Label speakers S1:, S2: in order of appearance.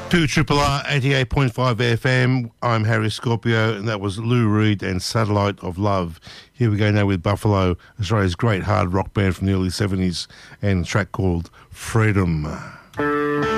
S1: To Triple R 88.5 FM, I'm Harry Scorpio, and that was Lou Reed and Satellite of Love. Here we go now with Buffalo, Australia's great hard rock band from the early 70s, and a track called Freedom.